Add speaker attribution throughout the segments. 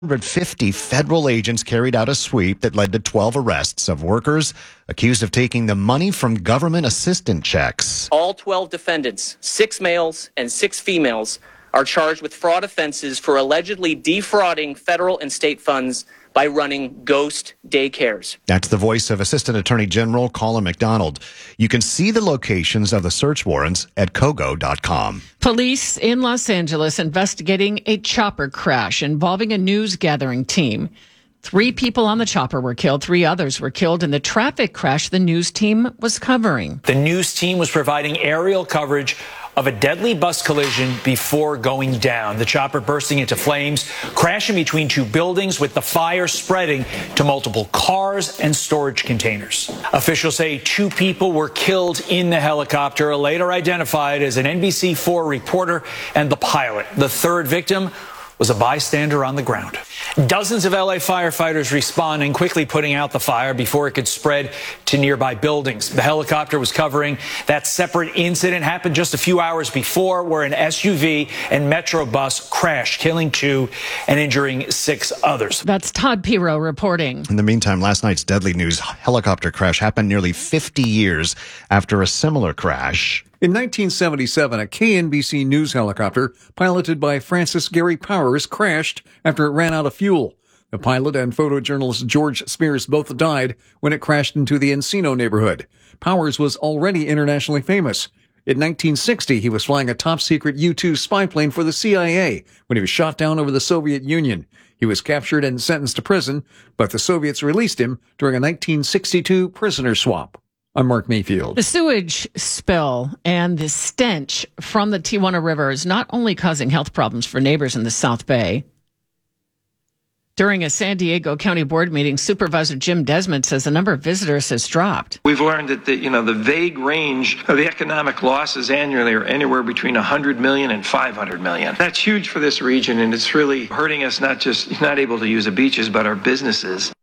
Speaker 1: 150 federal agents carried out a sweep that led to 12 arrests of workers accused of taking the money from government assistance checks.
Speaker 2: All 12 defendants, 6 males and 6 females, are charged with fraud offenses for allegedly defrauding federal and state funds by running ghost daycares.
Speaker 1: That's the voice of Assistant Attorney General Colin McDonald. You can see the locations of the search warrants at Kogo.com.
Speaker 3: Police in Los Angeles investigating a chopper crash involving a news gathering team. 3 people on the chopper were killed. 3 others were killed in the traffic crash the news team was covering.
Speaker 4: The news team was providing aerial coverage of a deadly bus collision before going down. The chopper bursting into flames, crashing between 2 buildings with the fire spreading to multiple cars and storage containers. Officials say 2 people were killed in the helicopter, later identified as an NBC4 reporter and the pilot. The 3rd victim was a bystander on the ground. Dozens of LA firefighters responding, quickly putting out the fire before it could spread to nearby buildings. The helicopter was covering that separate incident happened just a few hours before, where an SUV and Metro bus crashed, killing 2 and injuring 6 others.
Speaker 3: That's Todd Piro reporting.
Speaker 1: In the meantime, last night's deadly news helicopter crash happened nearly 50 years after a similar crash.
Speaker 5: In 1977, a KNBC News helicopter piloted by Francis Gary Powers crashed after it ran out of fuel. The pilot and photojournalist George Spears both died when it crashed into the Encino neighborhood. Powers was already internationally famous. In 1960, he was flying a top-secret U-2 spy plane for the CIA when he was shot down over the Soviet Union. He was captured and sentenced to prison, but the Soviets released him during a 1962 prisoner swap. I'm Mark Mayfield.
Speaker 3: The sewage spill and the stench from the Tijuana River is not only causing health problems for neighbors in the South Bay. During a San Diego County Board meeting, Supervisor Jim Desmond says the number of visitors has dropped.
Speaker 6: We've learned that the vague range of the economic losses annually are anywhere between 100 million and 500 million. That's huge for this region, and it's really hurting us, not able to use the beaches, but our businesses.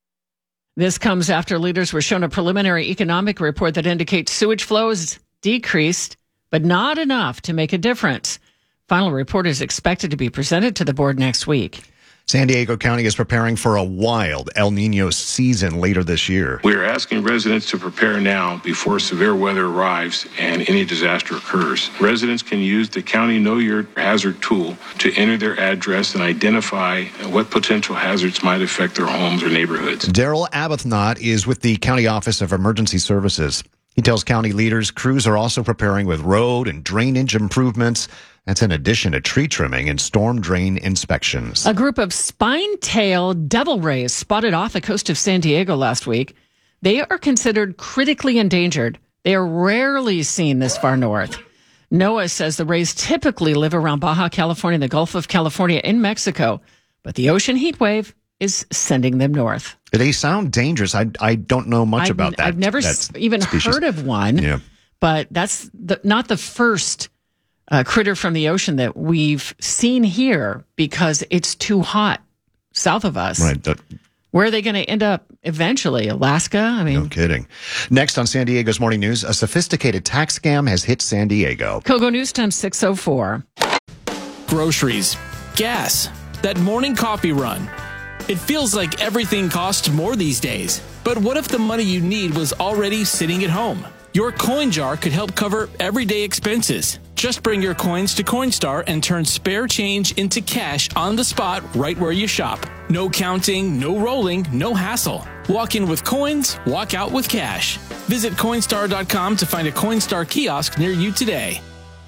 Speaker 3: This comes after leaders were shown a preliminary economic report that indicates sewage flow has decreased, but not enough to make a difference. Final report is expected to be presented to the board next week.
Speaker 1: San Diego County is preparing for a wild El Nino season later this year.
Speaker 7: We are asking residents to prepare now before severe weather arrives and any disaster occurs. Residents can use the County Know Your Hazard tool to enter their address and identify what potential hazards might affect their homes or neighborhoods.
Speaker 1: Daryl Abithnot is with the County Office of Emergency Services. He tells county leaders crews are also preparing with road and drainage improvements. That's in addition to tree trimming and storm drain inspections.
Speaker 3: A group of spine-tailed devil rays spotted off the coast of San Diego last week. They are considered critically endangered. They are rarely seen this far north. NOAA says the rays typically live around Baja California and the Gulf of California in Mexico, but the ocean heat wave is sending them north.
Speaker 1: They sound dangerous. I don't know much about that.
Speaker 3: I've never even heard of one, but that's not the first critter from the ocean that we've seen here because it's too hot south of us.
Speaker 1: Right.
Speaker 3: Where are they going to end up eventually? Alaska?
Speaker 1: No kidding. Next on San Diego's Morning News, a sophisticated tax scam has hit San Diego.
Speaker 3: Kogo News Time 6:04.
Speaker 8: Groceries, gas, that morning coffee run. It feels like everything costs more these days. But what if the money you need was already sitting at home? Your coin jar could help cover everyday expenses. Just bring your coins to Coinstar and turn spare change into cash on the spot right where you shop. No counting, no rolling, no hassle. Walk in with coins, walk out with cash. Visit Coinstar.com to find a Coinstar kiosk near you today.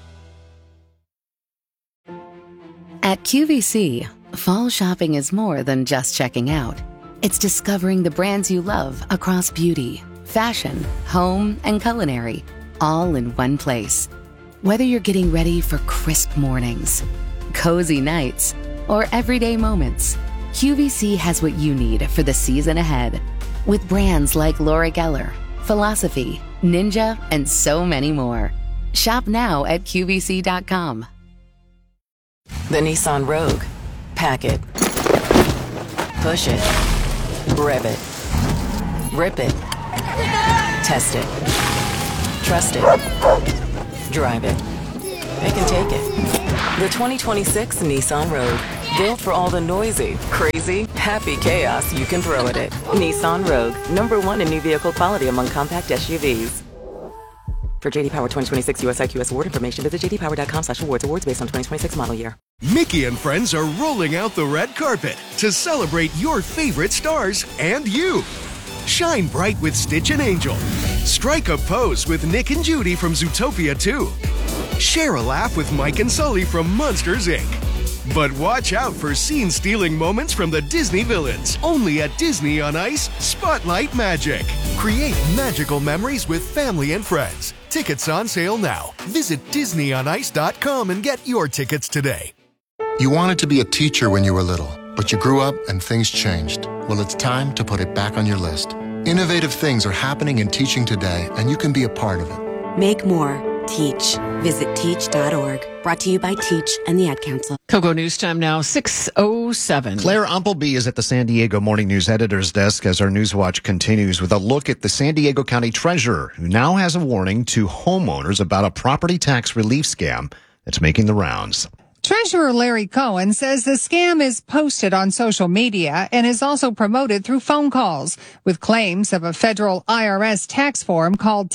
Speaker 9: At QVC, fall shopping is more than just checking out. It's discovering the brands you love across beauty, fashion, home, and culinary, all in one place. Whether you're getting ready for crisp mornings, cozy nights, or everyday moments, QVC has what you need for the season ahead. With brands like Laura Geller, Philosophy, Ninja, and so many more. Shop now at QVC.com.
Speaker 10: The Nissan Rogue. Pack it. Push it. Rev it. Rip it. Test it. Trust it. Drive it. They can take it. The 2026 Nissan Rogue. Built for all the noisy, crazy, happy chaos you can throw at it. Nissan Rogue, #1 in new vehicle quality among compact SUVs. For JD Power 2026 US IQS award information, visit jdpower.com/awards. Awards based on 2026 model year.
Speaker 11: Mickey and friends are rolling out the red carpet to celebrate your favorite stars and you. Shine bright with Stitch and Angel. Strike a pose with Nick and Judy from Zootopia 2. Share a laugh with Mike and Sully from Monsters, Inc. But watch out for scene-stealing moments from the Disney villains. Only at Disney on Ice Spotlight Magic. Create magical memories with family and friends. Tickets on sale now. Visit DisneyOnIce.com and get your tickets today.
Speaker 12: You wanted to be a teacher when you were little, but you grew up and things changed. Well, it's time to put it back on your list. Innovative things are happening in teaching today, and you can be a part of it.
Speaker 13: Make more. Teach. Visit teach.org. Brought to you by Teach and the Ad Council.
Speaker 3: Kogo News Time now, 6:07.
Speaker 1: Claire Umpleby is at the San Diego Morning News editor's desk as our Newswatch continues with a look at the San Diego County Treasurer, who now has a warning to homeowners about a property tax relief scam that's making the rounds.
Speaker 14: Treasurer Larry Cohen says the scam is posted on social media and is also promoted through phone calls with claims of a federal IRS tax form called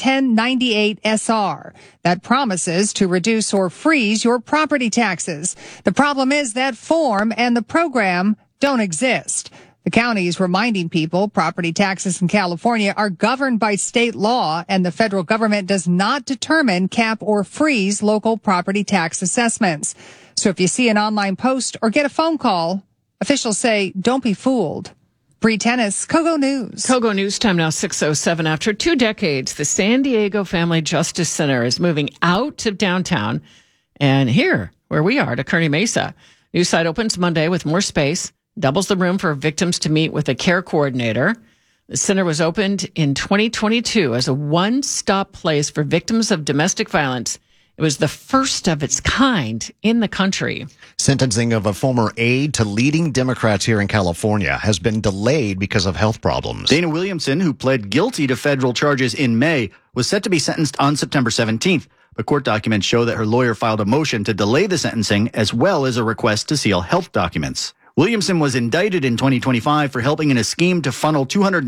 Speaker 14: 1098-SR that promises to reduce or freeze your property taxes. The problem is that form and the program don't exist. The county is reminding people property taxes in California are governed by state law, and the federal government does not determine, cap, or freeze local property tax assessments. So if you see an online post or get a phone call, officials say don't be fooled. Bree Tennis, Kogo News.
Speaker 3: Kogo News Time now, 6:07. After 2 decades, the San Diego Family Justice Center is moving out of downtown and here, where we are, to Kearny Mesa. New site opens Monday with more space, doubles the room for victims to meet with a care coordinator. The center was opened in 2022 as a one-stop place for victims of domestic violence. It was the first of its kind in the country.
Speaker 1: Sentencing of a former aide to leading Democrats here in California has been delayed because of health problems.
Speaker 15: Dana Williamson, who pled guilty to federal charges in May, was set to be sentenced on September 17th. But court documents show that her lawyer filed a motion to delay the sentencing as well as a request to seal health documents. Williamson was indicted in 2025 for helping in a scheme to funnel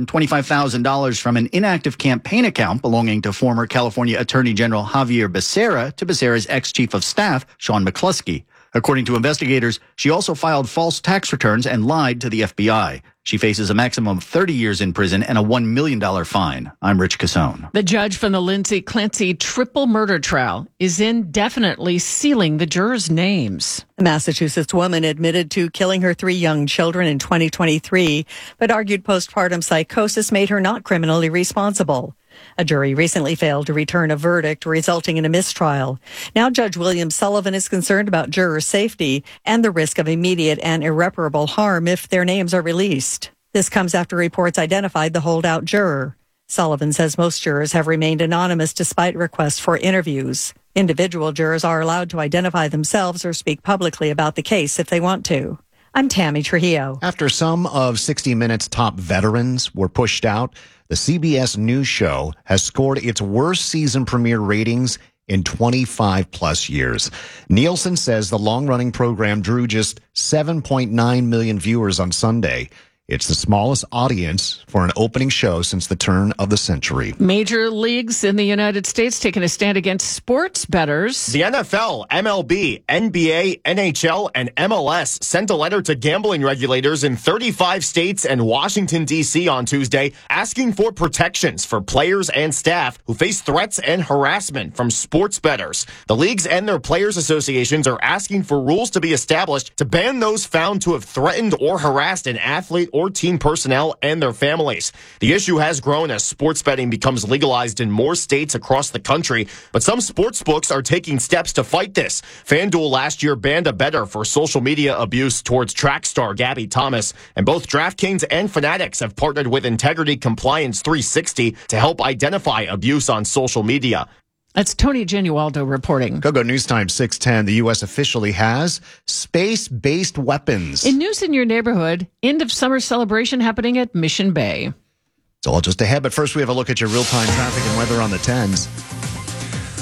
Speaker 15: $225,000 from an inactive campaign account belonging to former California Attorney General Javier Becerra to Becerra's ex-chief of staff, Sean McCluskey. According to investigators, she also filed false tax returns and lied to the FBI. She faces a maximum of 30 years in prison and a $1 million fine. I'm Rich Cassone.
Speaker 3: The judge from the Lindsay Clancy triple murder trial is indefinitely sealing the jurors' names.
Speaker 16: The Massachusetts woman admitted to killing her 3 young children in 2023, but argued postpartum psychosis made her not criminally responsible. A jury recently failed to return a verdict, resulting in a mistrial. Now Judge William Sullivan is concerned about jurors' safety and the risk of immediate and irreparable harm if their names are released. This comes after reports identified the holdout juror. Sullivan says most jurors have remained anonymous despite requests for interviews. Individual jurors are allowed to identify themselves or speak publicly about the case if they want to. I'm Tammy Trujillo.
Speaker 1: After some of 60 Minutes' top veterans were pushed out, the CBS News show has scored its worst season premiere ratings in 25 plus years. Nielsen says the long-running program drew just 7.9 million viewers on Sunday. It's the smallest audience for an opening show since the turn of the century.
Speaker 3: Major leagues in the United States taking a stand against sports bettors.
Speaker 17: The NFL, MLB, NBA, NHL, and MLS sent a letter to gambling regulators in 35 states and Washington, D.C. on Tuesday, asking for protections for players and staff who face threats and harassment from sports bettors. The leagues and their players' associations are asking for rules to be established to ban those found to have threatened or harassed an athlete or team personnel and their families. The issue has grown as sports betting becomes legalized in more states across the country, but some sports books are taking steps to fight this. FanDuel last year banned a bettor for social media abuse towards track star Gabby Thomas, and both DraftKings and Fanatics have partnered with Integrity Compliance 360 to help identify abuse on social media.
Speaker 3: That's Tony Genualdo reporting.
Speaker 1: Kogo News Time 6:10. The U.S. officially has space-based weapons.
Speaker 3: In news in your neighborhood, end of summer celebration happening at Mission Bay.
Speaker 1: It's all just ahead, but first we have a look at your real-time traffic and weather on the 10s.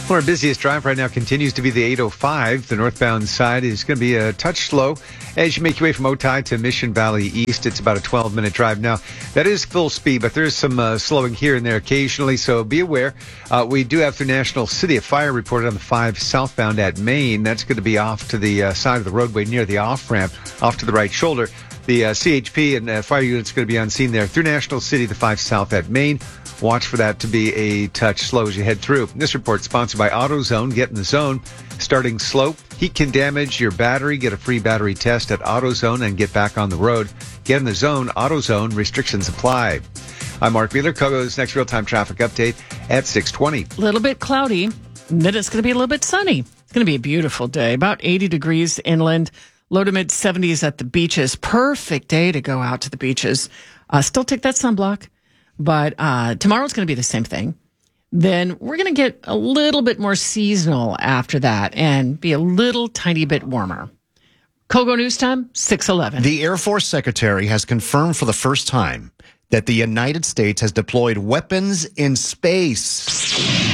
Speaker 18: Well, our busiest drive right now continues to be the 805. The northbound side is going to be a touch slow as you make your way from Otay to Mission Valley East. It's about a 12-minute drive. Now, that is full speed, but there is some slowing here and there occasionally, so be aware. We do have through National City a fire reported on the 5 southbound at Maine. That's going to be off to the side of the roadway near the off-ramp, off to the right shoulder. The CHP and fire unit's going to be on scene there through National City, the 5 south at Maine. Watch for that to be a touch slow as you head through. This report sponsored by AutoZone. Get in the zone. Starting slow. Heat can damage your battery. Get a free battery test at AutoZone and get back on the road. Get in the zone. AutoZone. Restrictions apply. I'm Mark Wheeler. Kogo's next real-time traffic update at 6:20.
Speaker 3: A little bit cloudy. Then it's going to be a little bit sunny. It's going to be a beautiful day. About 80 degrees inland. Low to mid 70s at the beaches. Perfect day to go out to the beaches. Still take that sunblock. But tomorrow's going to be the same thing. Then we're going to get a little bit more seasonal after that and be a little tiny bit warmer. Kogo News Time, 6:11.
Speaker 1: The Air Force Secretary has confirmed for the first time that the United States has deployed weapons in space.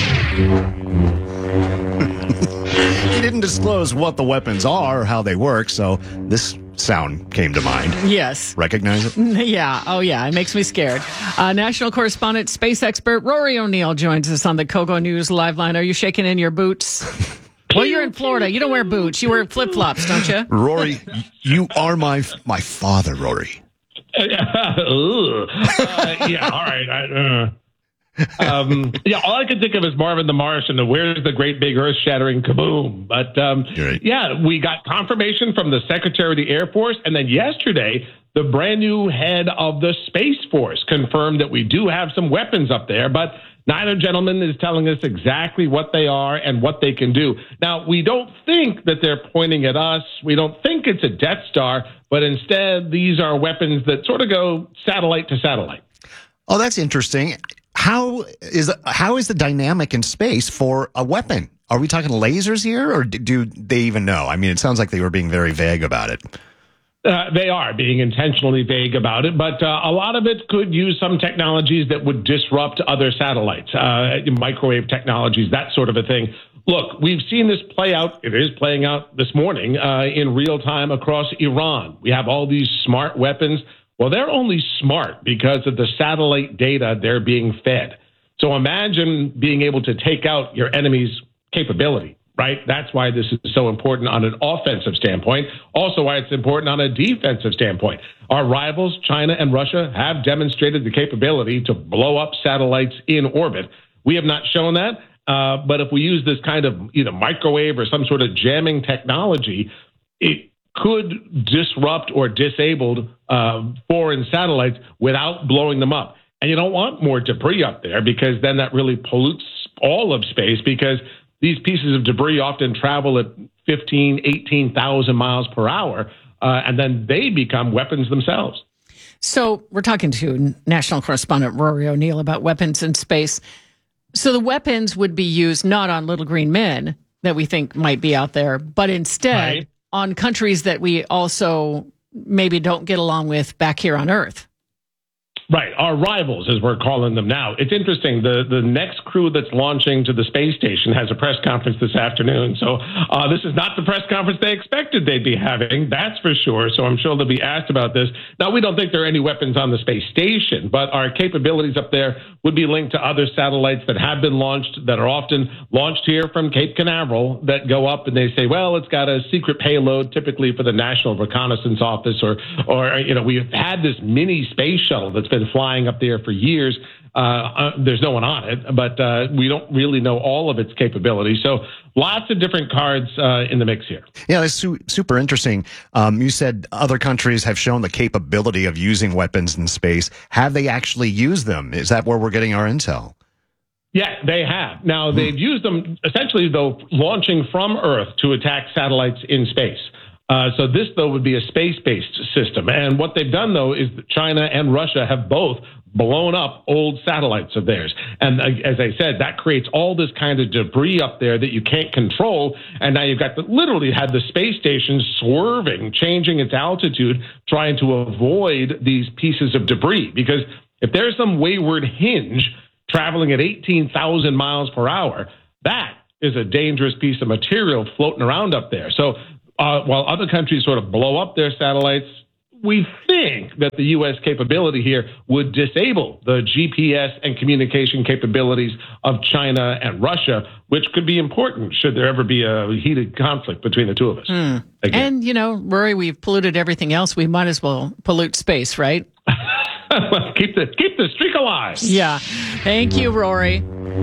Speaker 1: He didn't disclose what the weapons are or how they work, so this sound came to mind.
Speaker 3: Yes.
Speaker 1: Recognize it?
Speaker 3: Yeah. Oh, yeah. It makes me scared. National correspondent, space expert Rory O'Neill joins us on the Kogo News Live Line. Are you shaking in your boots? Well, you're in Florida. You don't wear boots. You wear flip-flops, don't you?
Speaker 1: Rory, you are my father, Rory.
Speaker 19: Yeah, all right. Yeah, all I can think of is Marvin the Martian and where's the great big earth-shattering kaboom. But
Speaker 1: right.
Speaker 19: Yeah, we got confirmation from the Secretary of the Air Force, and then yesterday, the brand new head of the Space Force confirmed that we do have some weapons up there, but neither gentleman is telling us exactly what they are and what they can do. Now, we don't think that they're pointing at us. We don't think it's a Death Star, but instead, these are weapons that sort of go satellite to satellite.
Speaker 1: Oh, that's interesting. How is the dynamic in space for a weapon? Are we talking lasers here, or do they even know? I mean, it sounds like they were being very vague about it.
Speaker 19: They are being intentionally vague about it, but a lot of it could use some technologies that would disrupt other satellites, microwave technologies, that sort of a thing. Look, we've seen this play out. It is playing out this morning in real time across Iran. We have all these smart weapons. Well, they're only smart because of the satellite data they're being fed. So imagine being able to take out your enemy's capability, right? That's why this is so important on an offensive standpoint. Also why it's important on a defensive standpoint. Our rivals, China and Russia, have demonstrated the capability to blow up satellites in orbit. We have not shown that. But if we use this kind of either microwave or some sort of jamming technology, it could disrupt or disable foreign satellites without blowing them up. And you don't want more debris up there because then that really pollutes all of space because these pieces of debris often travel at 15, 18,000 miles per hour, and then they become weapons themselves.
Speaker 3: So we're talking to national correspondent Rory O'Neill about weapons in space. So the weapons would be used not on little green men that we think might be out there, but instead on countries that we also maybe don't get along with back here on Earth.
Speaker 19: Right. Our rivals, as we're calling them now. It's interesting. The next crew that's launching to the space station has a press conference this afternoon. So this is not the press conference they expected they'd be having. That's for sure. So I'm sure they'll be asked about this. Now, we don't think there are any weapons on the space station, but our capabilities up there would be linked to other satellites that have been launched, that are often launched here from Cape Canaveral, that go up and they say, well, it's got a secret payload, typically for the National Reconnaissance Office, or we've had this mini space shuttle that's been flying up there for years. There's no one on it, but we don't really know all of its capabilities. So lots of different cards in the mix here.
Speaker 1: Yeah, that's super interesting. You said other countries have shown the capability of using weapons in space. Have they actually used them? Is that where we're getting our intel?
Speaker 19: Yeah, they have. Now, they've used them essentially, though, launching from Earth to attack satellites in space. So this, though, would be a space-based system. And what they've done, though, is that China and Russia have both blown up old satellites of theirs. And as I said, that creates all this kind of debris up there that you can't control. And now you've got literally had the space station swerving, changing its altitude, trying to avoid these pieces of debris. Because if there's some wayward hinge traveling at 18,000 miles per hour, that is a dangerous piece of material floating around up there. So while other countries sort of blow up their satellites, we think that the U.S. capability here would disable the GPS and communication capabilities of China and Russia, which could be important should there ever be a heated conflict between the two of us.
Speaker 3: And, you know, Rory, we've polluted everything else. We might as well pollute space, right?
Speaker 19: keep the streak alive.
Speaker 3: Yeah. Thank you, Rory.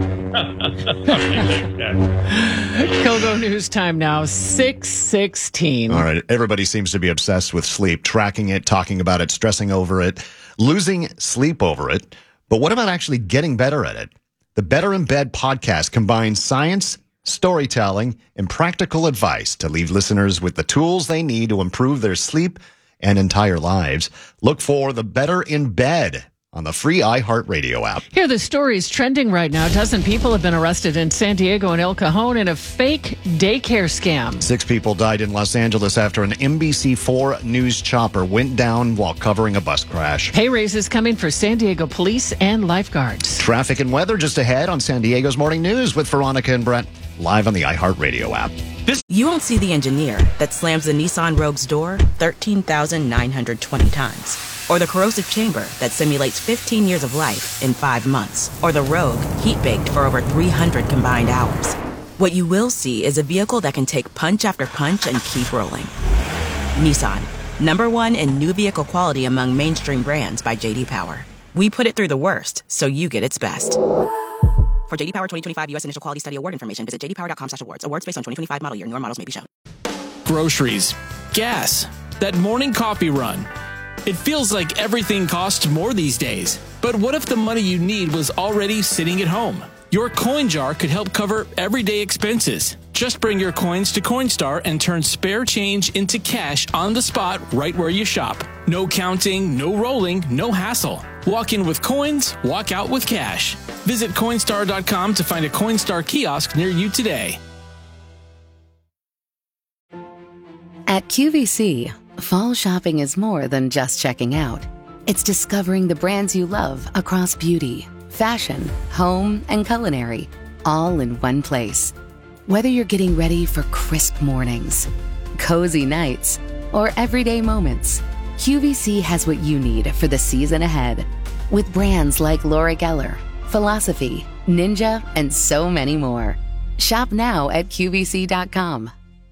Speaker 3: Kogo News time now, 6:16.
Speaker 1: All right. Everybody seems to be obsessed with sleep, tracking it, talking about it, stressing over it, losing sleep over it. But what about actually getting better at it? The Better in Bed podcast combines science, storytelling, and practical advice to leave listeners with the tools they need to improve their sleep and entire lives. Look for the Better in Bed on the free iHeartRadio app.
Speaker 3: Here are the stories trending right now. A dozen people have been arrested in San Diego and El Cajon in a fake daycare scam.
Speaker 1: 6 people died in Los Angeles after an NBC4 News chopper went down while covering a bus crash.
Speaker 3: Pay raises coming for San Diego police and lifeguards.
Speaker 1: Traffic and weather just ahead on San Diego's Morning News with Veronica and Brett, live on the iHeartRadio app.
Speaker 13: You won't see the engineer that slams the Nissan Rogue's door 13,920 times. Or the corrosive chamber that simulates 15 years of life in 5 months. Or the Rogue heat-baked for over 300 combined hours. What you will see is a vehicle that can take punch after punch and keep rolling. Nissan, #1 in new vehicle quality among mainstream brands by J.D. Power. We put it through the worst, so you get its best. For J.D. Power 2025 U.S. Initial Quality Study Award information, visit jdpower.com/awards. Awards based on 2025 model year. Newer models may be shown.
Speaker 8: Groceries, gas, that morning coffee run. It feels like everything costs more these days. But what if the money you need was already sitting at home? Your coin jar could help cover everyday expenses. Just bring your coins to Coinstar and turn spare change into cash on the spot right where you shop. No counting, no rolling, no hassle. Walk in with coins, walk out with cash. Visit Coinstar.com to find a Coinstar kiosk near you today.
Speaker 9: At QVC, fall shopping is more than just checking out. It's discovering the brands you love across beauty, fashion, home, and culinary, all in one place. Whether you're getting ready for crisp mornings, cozy nights, or everyday moments, QVC has what you need for the season ahead. With brands like Laura Geller, Philosophy, Ninja, and so many more. Shop now at QVC.com.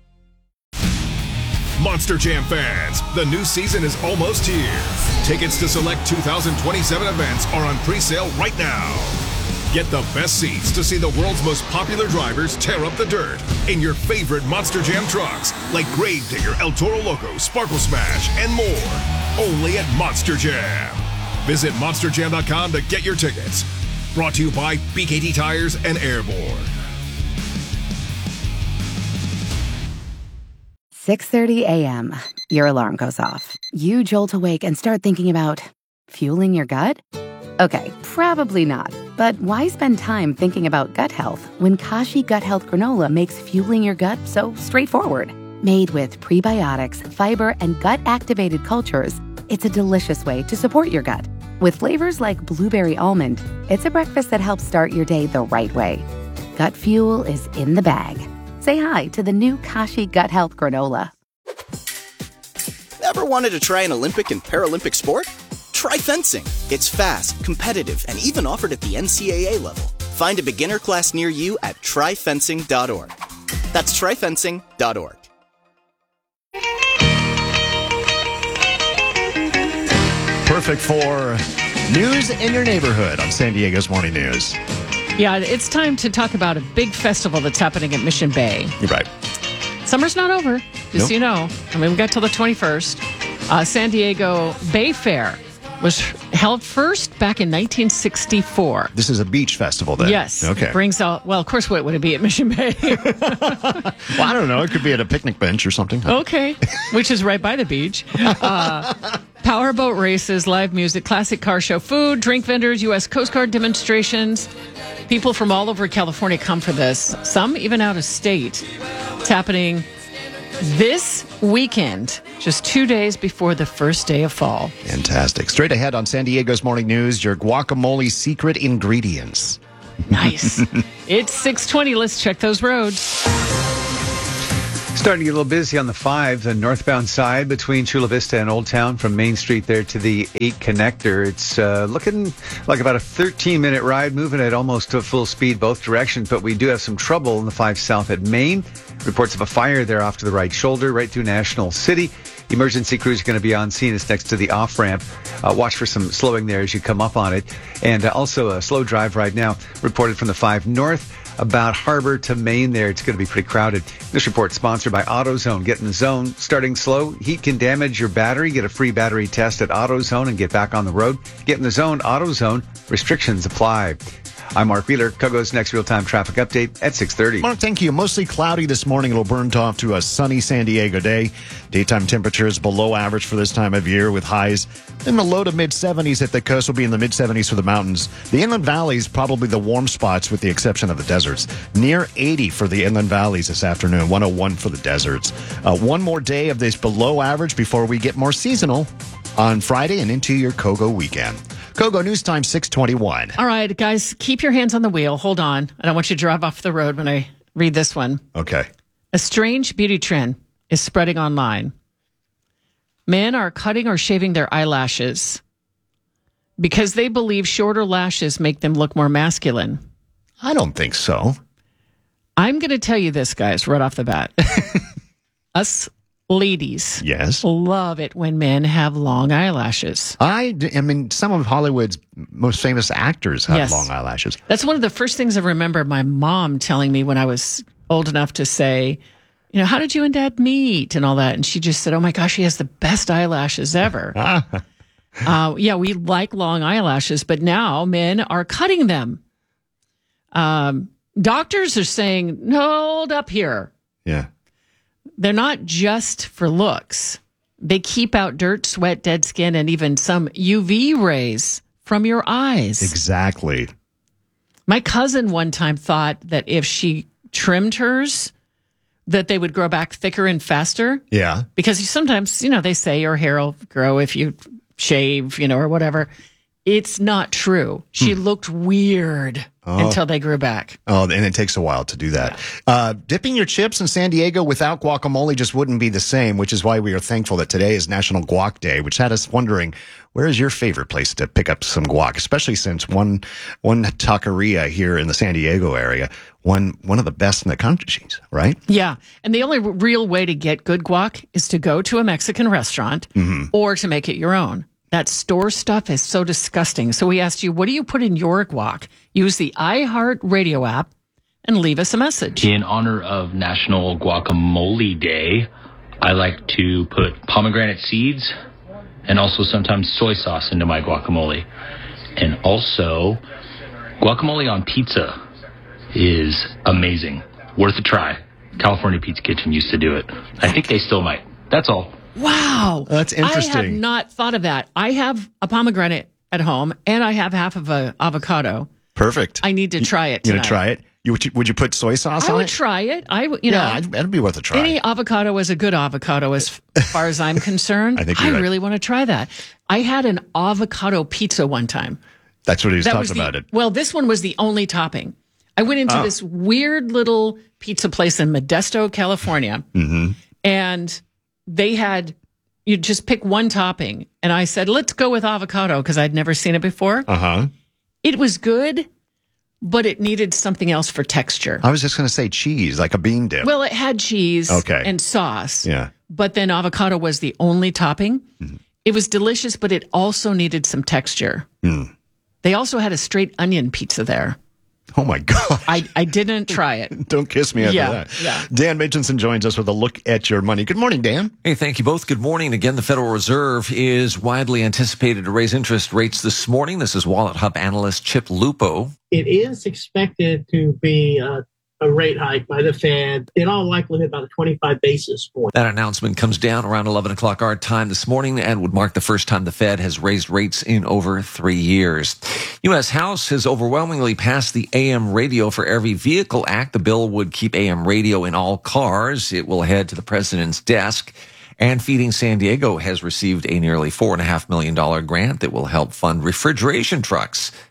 Speaker 11: Monster Jam fans, the new season is almost here. Tickets to select 2027 events are on pre-sale right now. Get the best seats to see the world's most popular drivers tear up the dirt in your favorite Monster Jam trucks like Gravedigger, El Toro Loco, Sparkle Smash, and more. Only at Monster Jam. Visit monsterjam.com to get your tickets. Brought to you by BKT Tires and Airborne.
Speaker 9: 6:30 a.m. Your alarm goes off. You jolt awake and start thinking about fueling your gut? Okay, probably not. But why spend time thinking about gut health when Kashi Gut Health Granola makes fueling your gut so straightforward? Made with prebiotics, fiber, and gut-activated cultures, it's a delicious way to support your gut. With flavors like blueberry almond, it's a breakfast that helps start your day the right way. Gut fuel is in the bag. Say hi to the new Kashi Gut Health Granola.
Speaker 20: Ever wanted to try an Olympic and Paralympic sport? Try fencing. It's fast, competitive, and even offered at the NCAA level. Find a beginner class near you at tryfencing.org. That's tryfencing.org.
Speaker 1: Perfect for news in your neighborhood on San Diego's Morning News.
Speaker 3: Yeah, it's time to talk about a big festival that's happening at Mission Bay.
Speaker 1: You're right.
Speaker 3: Summer's not over, just so you know. I mean, we've got till the 21st. San Diego Bay Fair was held first back in 1964.
Speaker 1: This is a beach festival then?
Speaker 3: Yes.
Speaker 1: Okay.
Speaker 3: It brings out, well, of course, what would it be at Mission Bay?
Speaker 1: Well, I don't know. It could be at a picnic bench or something.
Speaker 3: Okay. Which is right by the beach. Powerboat races, live music, classic car show, food, drink vendors, U.S. Coast Guard demonstrations. People from all over California come for this, some even out of state. It's happening this weekend, just 2 days before the first day of fall.
Speaker 1: Fantastic. Straight ahead on San Diego's Morning News, your guacamole secret ingredients.
Speaker 3: Nice. It's 6:20. Let's check those roads.
Speaker 18: Starting to get a little busy on the 5, the northbound side between Chula Vista and Old Town from Main Street there to the 8 connector. It's looking like about a 13-minute ride, moving at almost to full speed both directions, but we do have some trouble in the 5 south at Main. Reports of a fire there off to the right shoulder, right through National City. Emergency crews are going to be on scene. It's next to the off-ramp. Watch for some slowing there as you come up on it. And also a slow drive right now reported from the 5 north. About Harbor to Main there. It's going to be pretty crowded. This report sponsored by AutoZone. Get in the zone. Starting slow. Heat can damage your battery. Get a free battery test at AutoZone and get back on the road. Get in the zone. AutoZone. Restrictions apply. I'm Mark Wheeler. Kogo's next real-time traffic update at 6:30.
Speaker 1: Mark, thank you. Mostly cloudy this morning. It'll burn off to a sunny San Diego day. Daytime temperatures below average for this time of year with highs in the low to mid-70s at the coast. Will be in the mid-70s for the mountains. The inland valleys, probably the warm spots with the exception of the deserts. Near 80 for the inland valleys this afternoon, 101 for the deserts. One more day of this below average before we get more seasonal on Friday and into your Kogo weekend. Kogo News Time 6:21.
Speaker 3: All right, guys, keep your hands on the wheel. Hold on. I don't want you to drive off the road when I read this one.
Speaker 1: Okay.
Speaker 3: A strange beauty trend is spreading online. Men are cutting or shaving their eyelashes because they believe shorter lashes make them look more masculine.
Speaker 1: I don't think so.
Speaker 3: I'm going to tell you this, guys, right off the bat. Us ladies love it when men have long eyelashes.
Speaker 1: I mean, some of Hollywood's most famous actors have long eyelashes.
Speaker 3: That's one of the first things I remember my mom telling me when I was old enough to say, you know, how did you and Dad meet and all that? And she just said, oh my gosh, he has the best eyelashes ever. Yeah, we like long eyelashes, but now men are cutting them. Doctors are saying, no, hold up here.
Speaker 1: Yeah.
Speaker 3: They're not just for looks. They keep out dirt, sweat, dead skin, and even some UV rays from your eyes.
Speaker 1: Exactly.
Speaker 3: My cousin one time thought that if she trimmed hers, that they would grow back thicker and faster.
Speaker 1: Yeah.
Speaker 3: Because sometimes, you know, they say your hair will grow if you shave, you know, or whatever. It's not true. She looked weird until they grew back.
Speaker 1: Oh, and it takes a while to do that. Dipping your chips in San Diego without guacamole just wouldn't be the same, which is why we are thankful that today is National Guac Day, which had us wondering, where is your favorite place to pick up some guac, especially since one taqueria here in the San Diego area, one of the best in the country, right?
Speaker 3: Yeah. And the only real way to get good guac is to go to a Mexican restaurant or to make it your own. That store stuff is so disgusting. So we asked you, what do you put in your guac? Use the iHeart Radio app and leave us a message.
Speaker 21: In honor of National Guacamole Day, I like to put pomegranate seeds and also sometimes soy sauce into my guacamole. And also, guacamole on pizza is amazing. Worth a try. California Pizza Kitchen used to do it. I think they still might. That's all.
Speaker 3: Wow.
Speaker 1: That's interesting.
Speaker 3: I have not thought of that. I have a pomegranate at home, and I have half of an avocado.
Speaker 1: Perfect.
Speaker 3: I need to try it
Speaker 1: You
Speaker 3: tonight.
Speaker 1: gonna try it? Would you put soy sauce
Speaker 3: I
Speaker 1: on
Speaker 3: would
Speaker 1: it?
Speaker 3: try it.
Speaker 1: That'd be worth a try.
Speaker 3: Any avocado is a good avocado as far as I'm concerned.
Speaker 1: I think you're right.
Speaker 3: really want to try that. I had an avocado pizza one time.
Speaker 1: That's what he was talking about it.
Speaker 3: Well, this one was the only topping. I went into this weird little pizza place in Modesto, California, and they had, you just pick one topping. And I said, let's go with avocado because I'd never seen it before. It was good, but it needed something else for texture.
Speaker 1: I was just going to say cheese, like a bean dip.
Speaker 3: Well, it had cheese and sauce.
Speaker 1: Yeah.
Speaker 3: But then avocado was the only topping. It was delicious, but it also needed some texture. They also had a straight onion pizza there.
Speaker 1: Oh, my God.
Speaker 3: I didn't try it.
Speaker 1: Don't kiss me after that.
Speaker 3: Yeah.
Speaker 1: Dan Mitchinson joins us with a look at your money. Good morning, Dan.
Speaker 22: Hey, thank you both. Good morning. Again, the Federal Reserve is widely anticipated to raise interest rates this morning. This is Wallet Hub analyst Chip Lupo.
Speaker 23: It is expected to be a rate hike by the Fed, in all likelihood about a 25 basis point.
Speaker 22: That announcement comes down around 11 o'clock our time this morning and would mark the first time the Fed has raised rates in over 3 years. U.S. House has overwhelmingly passed the AM Radio for Every Vehicle Act. The bill would keep AM radio in all cars. It will head to the president's desk. And Feeding San Diego has received a nearly $4.5 million grant that will help fund refrigeration trucks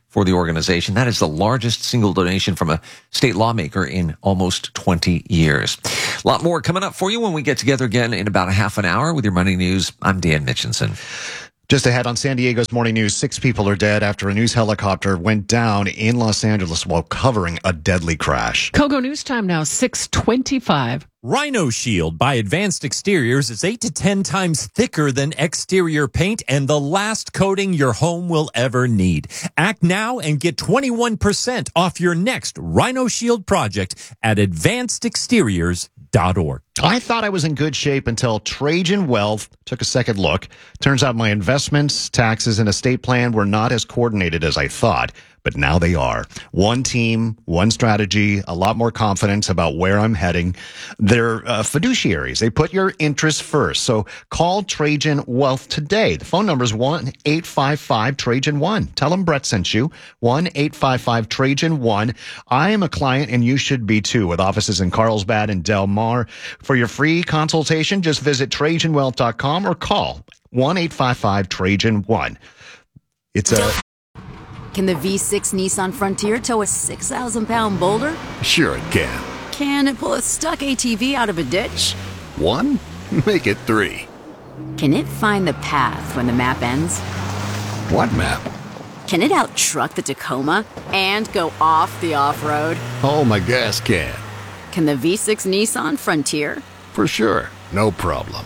Speaker 22: for the organization. That is the largest single donation from a state lawmaker in almost 20 years. A lot more coming up for you when we get together again in about a half an hour with your Money News. I'm Dan Mitchinson.
Speaker 1: Just ahead on San Diego's Morning News, 6 people are dead after a news helicopter went down in Los Angeles while covering a deadly crash.
Speaker 3: Kogo News Time now, 6:25.
Speaker 2: Rhino Shield by Advanced Exteriors is 8 to 10 times thicker than exterior paint and the last coating your home will ever need. Act now and get 21% off your next Rhino Shield project at advancedexteriors.org.
Speaker 1: I thought I was in good shape until Trajan Wealth took a second look. Turns out my investments, taxes, and estate plan were not as coordinated as I thought, but now they are. One team, one strategy, a lot more confidence about where I'm heading. They're fiduciaries. They put your interests first. So call Trajan Wealth today. The phone number is 1-855-TRAJAN-1. Tell them Brett sent you. 1-855-TRAJAN-1. I am a client, and you should be too, with offices in Carlsbad and Del Mar. For your free consultation, just visit TrajanWealth.com or call 1-855-TRAJAN-1. It's a...
Speaker 4: Can the V6 Nissan Frontier tow a 6,000-pound boulder?
Speaker 5: Sure it can.
Speaker 4: Can it pull a stuck ATV out of a ditch?
Speaker 5: 1? Make it 3.
Speaker 4: Can it find the path when the map ends?
Speaker 5: What map?
Speaker 4: Can it out-truck the Tacoma and go off the off-road?
Speaker 5: Oh, my gas can.
Speaker 4: Can the V6 Nissan Frontier?
Speaker 5: For sure. No problem.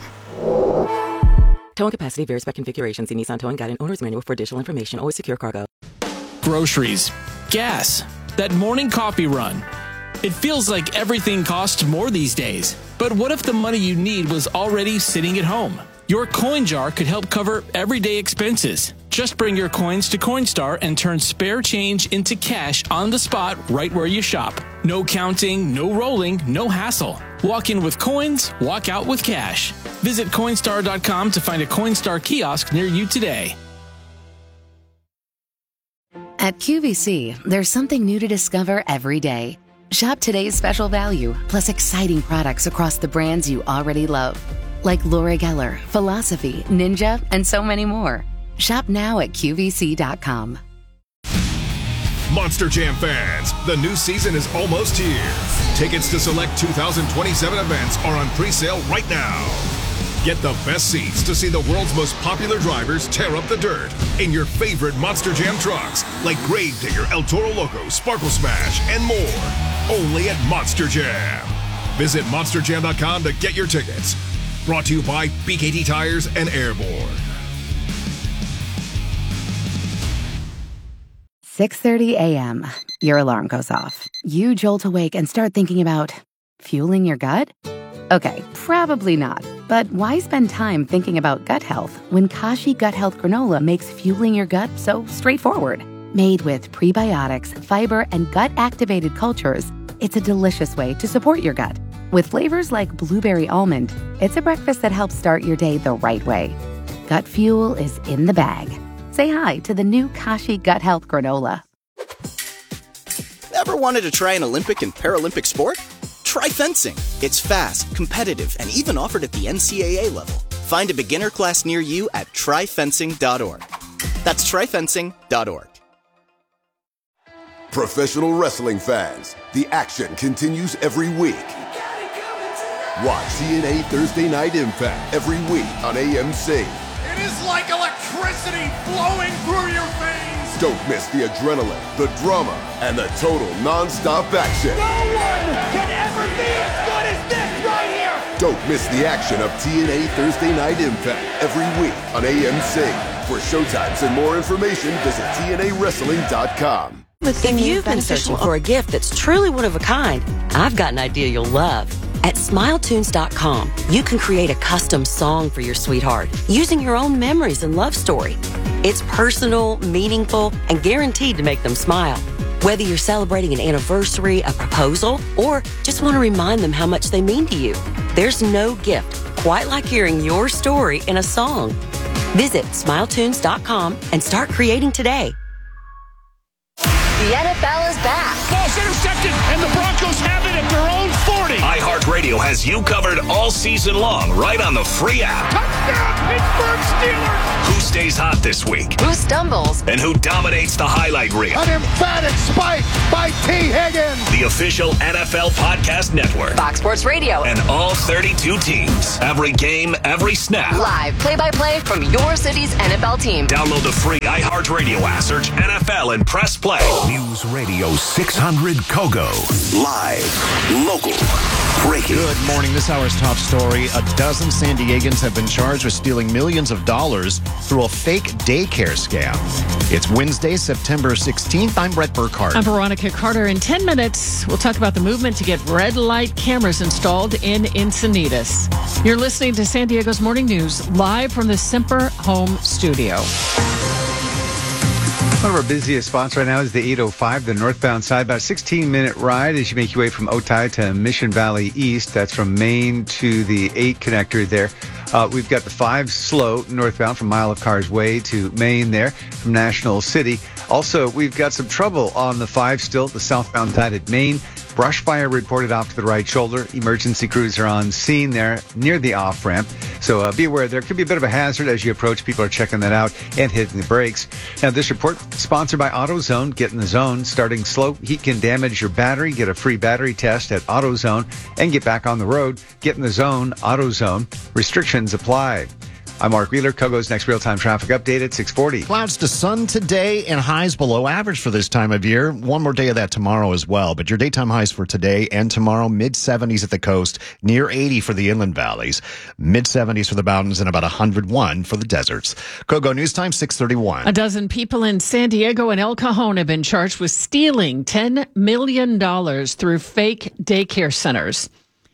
Speaker 10: Towing capacity varies by configuration. See Nissan Towing Guide and Owner's Manual for additional information. Always secure cargo.
Speaker 8: Groceries, gas, that morning coffee run. It feels like everything costs more these days. But what if the money you need was already sitting at home? Your coin jar could help cover everyday expenses. Just bring your coins to Coinstar and turn spare change into cash on the spot right where you shop. No counting, no rolling, no hassle. Walk in with coins, walk out with cash. Visit Coinstar.com to find a Coinstar kiosk near you today.
Speaker 9: At QVC, there's something new to discover every day. Shop today's special value, plus exciting products across the brands you already love. Like Laura Geller, Philosophy, Ninja, and so many more. Shop now at QVC.com.
Speaker 24: Monster Jam fans, the new season is almost here. Tickets to select 2027 events are on pre-sale right now. Get the best seats to see the world's most popular drivers tear up the dirt in your favorite Monster Jam trucks, like Gravedigger, El Toro Loco, Sparkle Smash, and more. Only at Monster Jam. Visit monsterjam.com to get your tickets. Brought to you by BKT Tires and Airborne.
Speaker 9: 6:30 a.m. Your alarm goes off. You jolt awake and start thinking about fueling your gut? Okay, probably not. But why spend time thinking about gut health when Kashi Gut Health Granola makes fueling your gut so straightforward? Made with prebiotics, fiber, and gut-activated cultures, it's a delicious way to support your gut. With flavors like blueberry almond, it's a breakfast that helps start your day the right way. Gut fuel is in the bag. Say hi to the new Kashi Gut Health Granola.
Speaker 20: Ever wanted to try an Olympic and Paralympic sport? Try fencing. It's fast, competitive, and even offered at the NCAA level. Find a beginner class near you at tryfencing.org. That's tryfencing.org.
Speaker 25: Professional wrestling fans, the action continues every week. Watch TNA Thursday Night Impact every week on AMC.
Speaker 26: It is like electricity flowing through your veins.
Speaker 25: Don't miss the adrenaline, the drama, and the total non-stop action.
Speaker 26: No one can ever be as good as this right here.
Speaker 25: Don't miss the action of TNA Thursday Night Impact every week on AMC. For showtimes and more information, visit TNAWrestling.com.
Speaker 27: If you've been searching for a gift that's truly one of a kind, I've got an idea you'll love. At SmileTunes.com, you can create a custom song for your sweetheart using your own memories and love story. It's personal, meaningful, and guaranteed to make them smile. Whether you're celebrating an anniversary, a proposal, or just want to remind them how much they mean to you, there's no gift quite like hearing your story in a song. Visit SmileTunes.com and start creating today.
Speaker 28: The NFL is back.
Speaker 19: Ball's intercepted, and the Broncos have it.
Speaker 26: right at their own 40.
Speaker 6: iHeartRadio has you covered all season long, right on the free app.
Speaker 26: Touchdown, Pittsburgh Steelers.
Speaker 6: Who stays hot this week?
Speaker 27: Who stumbles?
Speaker 6: And who dominates the highlight reel?
Speaker 26: An emphatic spike by T. Higgins.
Speaker 6: The official NFL podcast network.
Speaker 27: Fox Sports Radio.
Speaker 6: And all 32 teams. Every game, every snap.
Speaker 27: Live play-by-play from your city's NFL team.
Speaker 6: Download the free iHeartRadio app. Search NFL and press play.
Speaker 24: News Radio 600 Kogo.
Speaker 25: Live, local, breaking.
Speaker 1: Good morning. This hour's top story. A dozen San Diegans have been charged with stealing millions of dollars through a fake daycare scam. It's Wednesday, September 16th. I'm Brett Burkhardt.
Speaker 3: I'm Veronica Carter. In 10 minutes, we'll talk about the movement to get red light cameras installed in Encinitas. You're listening to San Diego's Morning News, live from the Semper Home Studio.
Speaker 18: One of our busiest spots right now is the 805, the northbound side. About a 16-minute ride as you make your way from Otay to Mission Valley East. That's from Maine to the 8 connector there. We've got the 5 slow northbound from Mile of Cars Way to Maine there from National City. Also, we've got some trouble on the 5 still, the southbound side at Maine. Brush fire reported off to the right shoulder. Emergency crews are on scene there near the off-ramp. So be aware, there could be a bit of a hazard as you approach. People are checking that out and hitting the brakes. Now, this report sponsored by AutoZone. Get in the zone. Starting slow, heat can damage your battery. Get a free battery test at AutoZone and get back on the road. Get in the zone, AutoZone. Restrictions apply. I'm Mark Wheeler. Kogo's next real-time traffic update at 6:40.
Speaker 1: Clouds to sun today and highs below average for this time of year. One more day of that tomorrow as well. But your daytime highs for today and tomorrow, mid-70s at the coast, near 80 for the inland valleys, mid-70s for the mountains, and about 101 for the deserts. Kogo News Time, 6:31.
Speaker 3: A dozen people in San Diego and El Cajon have been charged with stealing $10 million through fake daycare centers.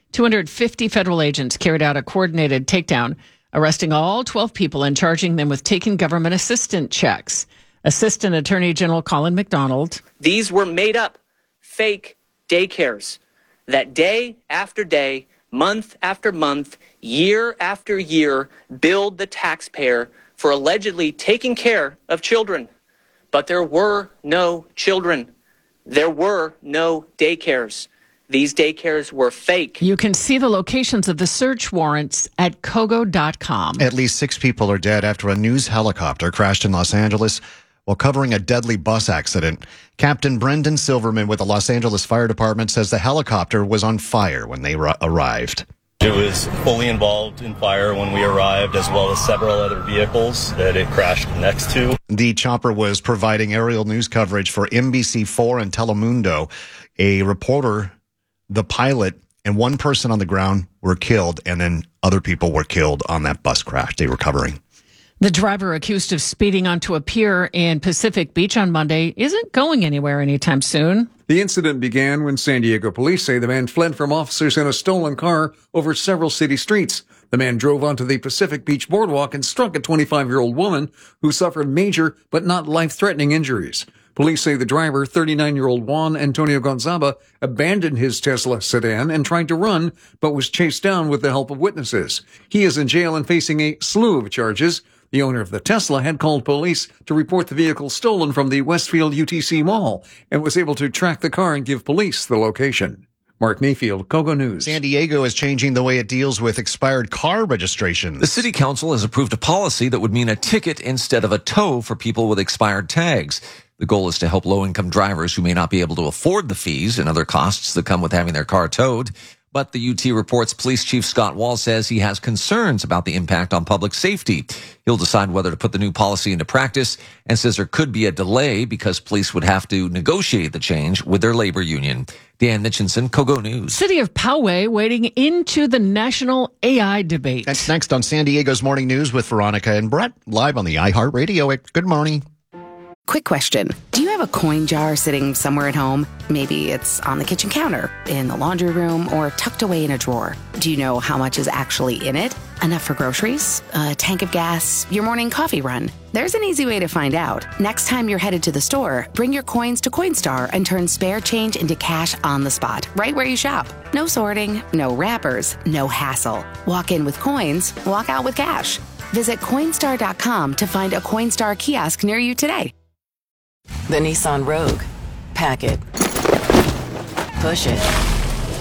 Speaker 3: 250 federal agents carried out a coordinated takedown, arresting all 12 people and charging them with taking government assistance checks. Assistant Attorney General Colin McDonald.
Speaker 7: These were made up fake daycares that day after day, month after month, year after year, billed the taxpayer for allegedly taking care of children. But there were no children. There were no daycares. These daycares were fake.
Speaker 3: You can see the locations of the search warrants at Kogo.com.
Speaker 1: At least 6 people are dead after a news helicopter crashed in Los Angeles while covering a deadly bus accident. Captain Brendan Silverman with the Los Angeles Fire Department says the helicopter was on fire when they arrived.
Speaker 12: It was fully involved in fire when we arrived, as well as several other vehicles that it crashed next to.
Speaker 1: The chopper was providing aerial news coverage for NBC4 and Telemundo. A reporter, the pilot, and one person on the ground were killed, and then other people were killed on that bus crash they were covering.
Speaker 3: The driver accused of speeding onto a pier in Pacific Beach on Monday isn't going anywhere anytime soon.
Speaker 14: The incident began when San Diego police say the man fled from officers in a stolen car over several city streets. The man drove onto the Pacific Beach boardwalk and struck a 25-year-old woman who suffered major but not life-threatening injuries. Police say the driver, 39-year-old Juan Antonio Gonzaba, abandoned his Tesla sedan and tried to run, but was chased down with the help of witnesses. He is in jail and facing a slew of charges. The owner of the Tesla had called police to report the vehicle stolen from the Westfield UTC Mall and was able to track the car and give police the location. Mark Mayfield, Kogo News.
Speaker 1: San Diego is changing the way it deals with expired car registrations.
Speaker 22: The city council has approved a policy that would mean a ticket instead of a tow for people with expired tags. The goal is to help low-income drivers who may not be able to afford the fees and other costs that come with having their car towed. But the UT Report's Police Chief Scott Wall says he has concerns about the impact on public safety. He'll decide whether to put the new policy into practice and says there could be a delay because police would have to negotiate the change with their labor union. Dan Mitchinson, Kogo News.
Speaker 3: City of Poway wading into the national AI debate.
Speaker 1: That's next on San Diego's Morning News with Veronica and Brett, live on the iHeartRadio at Good Morning.
Speaker 9: Quick question. Do you have a coin jar sitting somewhere at home? Maybe it's on the kitchen counter, in the laundry room, or tucked away in a drawer. Do you know how much is actually in it? Enough for groceries? A tank of gas? Your morning coffee run? There's an easy way to find out. Next time you're headed to the store, bring your coins to Coinstar and turn spare change into cash on the spot, right where you shop. No sorting, no wrappers, no hassle. Walk in with coins, walk out with cash. Visit Coinstar.com to find a Coinstar kiosk near you today.
Speaker 10: The Nissan Rogue. Pack it. Push it.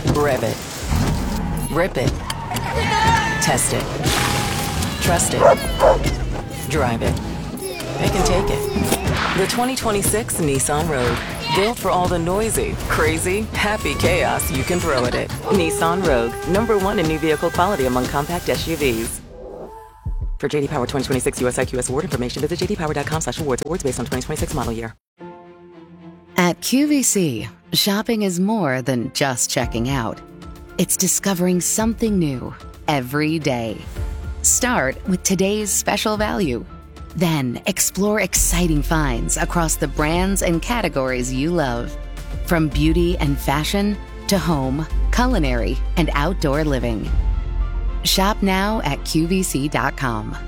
Speaker 10: Rev it. Rip it. Test it. Trust it. Drive it. They can take it. The 2026 Nissan Rogue. Built for all the noisy, crazy, happy chaos you can throw at it. Nissan Rogue. #1 in new vehicle quality among compact SUVs. For JD Power 2026 US IQS award information, visit jdpower.com/awards. Awards based on 2026 model year.
Speaker 9: At QVC, shopping is more than just checking out. It's discovering something new every day. Start with today's special value. Then explore exciting finds across the brands and categories you love. From beauty and fashion to home, culinary, and outdoor living. Shop now at QVC.com.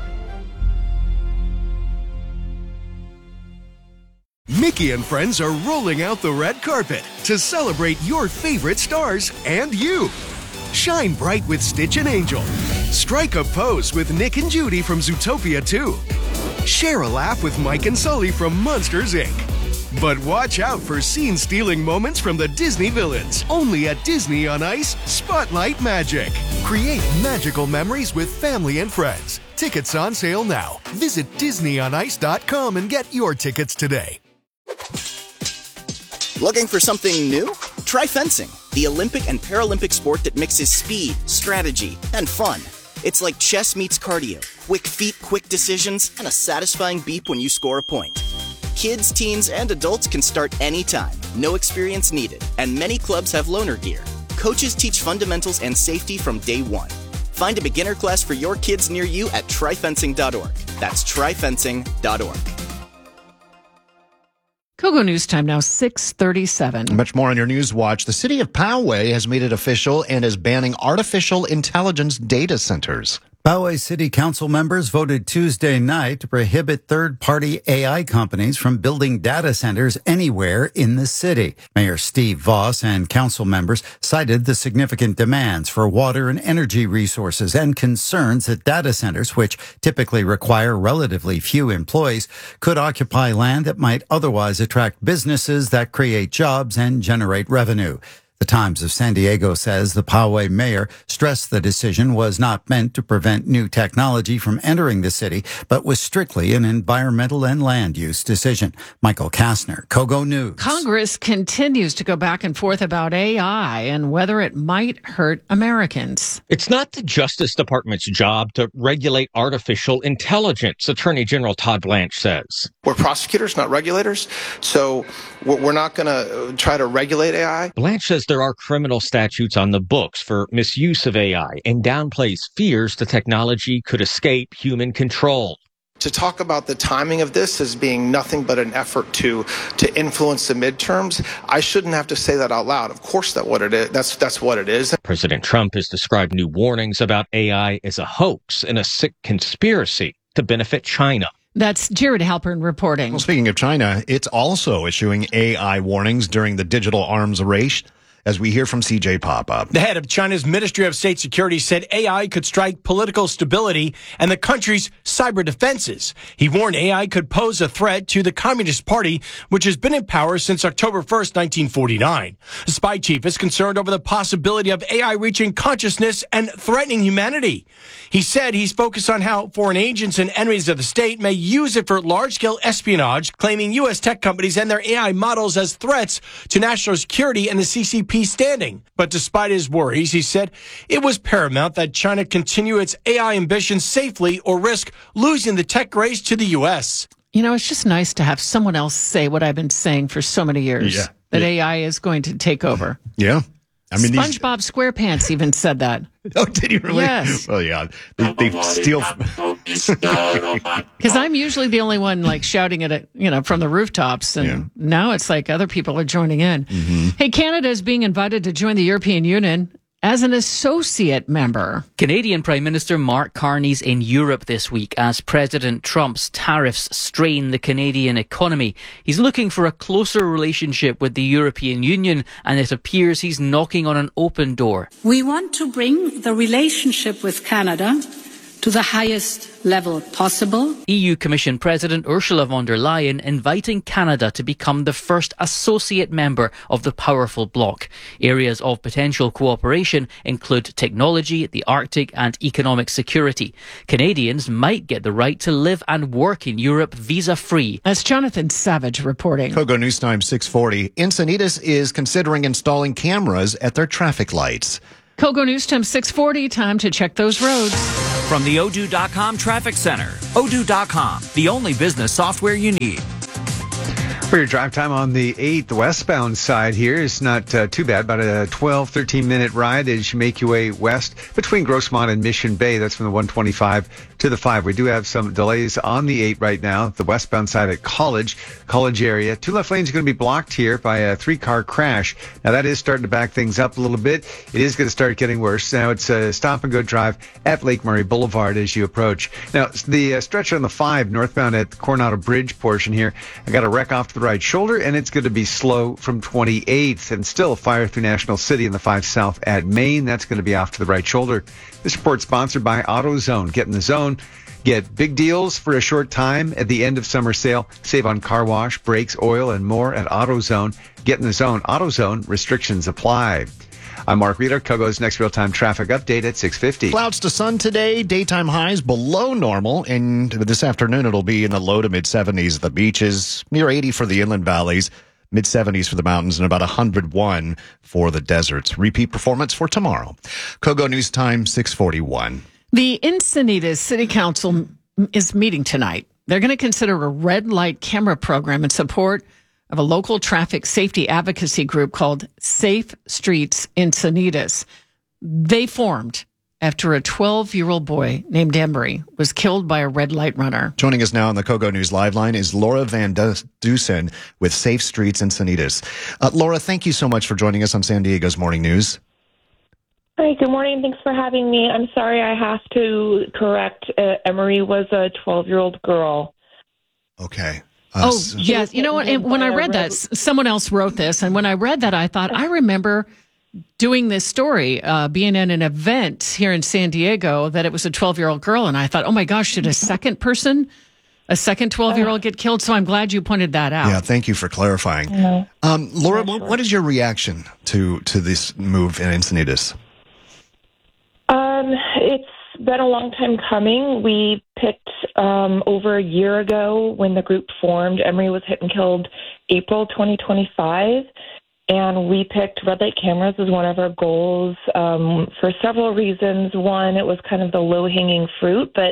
Speaker 11: Mickey and friends are rolling out the red carpet to celebrate your favorite stars and you. Shine bright with Stitch and Angel. Strike a pose with Nick and Judy from Zootopia 2. Share a laugh with Mike and Sully from Monsters, Inc. But watch out for scene-stealing moments from the Disney villains. Only at Disney on Ice Spotlight Magic. Create magical memories with family and friends. Tickets on sale now. Visit DisneyOnIce.com and get your tickets today.
Speaker 20: Looking for something new? Try fencing, the Olympic and Paralympic sport that mixes speed, strategy, and fun. It's like chess meets cardio, quick feet, quick decisions, and a satisfying beep when you score a point. Kids, teens, and adults can start anytime, no experience needed, and many clubs have loaner gear. Coaches teach fundamentals and safety from day one. Find a beginner class for your kids near you at tryfencing.org. That's tryfencing.org.
Speaker 3: Kogo News Time now, 6:37.
Speaker 1: Much more on your News Watch. The city of Poway has made it official and is banning artificial intelligence data centers.
Speaker 13: Poway City Council members voted Tuesday night to prohibit third-party AI companies from building data centers anywhere in the city. Mayor Steve Voss and council members cited the significant demands for water and energy resources and concerns that data centers, which typically require relatively few employees, could occupy land that might otherwise attract businesses that create jobs and generate revenue. The Times of San Diego says the Poway mayor stressed the decision was not meant to prevent new technology from entering the city, but was strictly an environmental and land use decision. Michael Kastner, Kogo News.
Speaker 3: Congress continues to go back and forth about AI and whether it might hurt Americans.
Speaker 15: It's not the Justice Department's job to regulate artificial intelligence, Attorney General Todd Blanche says.
Speaker 16: We're prosecutors, not regulators, so we're not going to try to regulate AI.
Speaker 15: Blanche says there are criminal statutes on the books for misuse of AI and downplays fears the technology could escape human control.
Speaker 16: To talk about the timing of this as being nothing but an effort to influence the midterms, I shouldn't have to say that out loud. Of course, that's what it is.
Speaker 15: President Trump has described new warnings about AI as a hoax and a sick conspiracy to benefit China.
Speaker 3: That's Jared Halpern reporting.
Speaker 1: Well, speaking of China, it's also issuing AI warnings during the digital arms race, as we hear from CJ Papa.
Speaker 17: The head of China's Ministry of State Security said AI could strike political stability and the country's cyber defenses. He warned AI could pose a threat to the Communist Party, which has been in power since October 1st, 1949. The spy chief is concerned over the possibility of AI reaching consciousness and threatening humanity. He said he's focused on how foreign agents and enemies of the state may use it for large-scale espionage, claiming U.S. tech companies and their AI models as threats to national security and the CCP standing. But despite his worries, he said it was paramount that China continue its AI ambitions safely or risk losing the tech race to the U.S.
Speaker 3: You know, it's just nice to have someone else say what I've been saying for so many years, that AI is going to take over.
Speaker 1: Yeah. I mean,
Speaker 3: SpongeBob SquarePants even said that.
Speaker 1: Oh, did he really?
Speaker 3: Yes.
Speaker 1: Well, yeah. They steal.
Speaker 3: Because I'm usually the only one like shouting at it, from the rooftops. And now it's like other people are joining in. Mm-hmm. Hey, Canada is being invited to join the European Union as an associate member.
Speaker 21: Canadian Prime Minister Mark Carney's in Europe this week as President Trump's tariffs strain the Canadian economy. He's looking for a closer relationship with the European Union, and it appears he's knocking on an open door.
Speaker 23: We want to bring the relationship with Canada
Speaker 2: to the highest level possible.
Speaker 21: EU Commission President Ursula von der Leyen inviting Canada to become the first associate member of the powerful bloc. Areas of potential cooperation include technology, the Arctic and economic security. Canadians might get the right to live and work in Europe visa-free.
Speaker 3: That's Jonathan Savage reporting.
Speaker 1: Kogo News Time 640. Encinitas is considering installing cameras at their traffic lights.
Speaker 3: Kogo News Time 640. Time to check those roads.
Speaker 4: From the Odoo.com Traffic Center. Odoo.com, the only business software you need.
Speaker 18: For your drive time on the 8th westbound side here is not too bad. About a 12, 13-minute ride as you make your way west between Grossmont and Mission Bay. That's from the 125 to the 5. We do have some delays on the 8 right now. The westbound side at College area. 2 left lanes are going to be blocked here by a 3-car crash. Now, that is starting to back things up a little bit. It is going to start getting worse. Now, it's a stop-and-go drive at Lake Murray Boulevard as you approach. Now, the stretch on the 5 northbound at the Coronado Bridge portion here, I got a wreck off to the right shoulder, and it's going to be slow from 28th, and still fire through National City in the 5 south at Main. That's going to be off to the right shoulder. This report sponsored by AutoZone. Get in the zone. Get big deals for a short time at the end of summer sale. Save on car wash, brakes, oil, and more at AutoZone. Get in the zone. AutoZone. Restrictions apply. I'm Mark Reeder. Kogo's next real-time traffic update at 6:50.
Speaker 1: Clouds to sun today. Daytime highs below normal. And this afternoon, it'll be in the low to mid-70s at the beaches, near 80 for the inland valleys, mid-70s for the mountains, and about 101 for the deserts. Repeat performance for tomorrow. Kogo News Time 641.
Speaker 3: The Encinitas City Council is meeting tonight. They're going to consider a red light camera program in support of a local traffic safety advocacy group called Safe Streets Encinitas. They formed after a 12-year-old boy named Emery was killed by a red light runner.
Speaker 1: Joining us now on the Kogo News Live line is Laura Van Dusen with Safe Streets Encinitas. Laura, thank you so much for joining us on San Diego's Morning News.
Speaker 5: Hi, good morning. Thanks for having me. I'm sorry I have to correct. Emery was a 12-year-old girl.
Speaker 1: Okay.
Speaker 3: Yes. You know what? When I read that, someone else wrote this. And when I read that, I thought, I remember doing this story, being at an event here in San Diego, that it was a 12-year-old girl. And I thought, oh my gosh, did a second 12-year-old get killed? So I'm glad you pointed that out.
Speaker 1: Yeah, thank you for clarifying. Laura, what is your reaction to this move in Encinitas?
Speaker 5: It's been a long time coming. We picked over a year ago when the group formed. Emery was hit and killed April 2025. And we picked red light cameras as one of our goals for several reasons. One, it was kind of the low-hanging fruit, but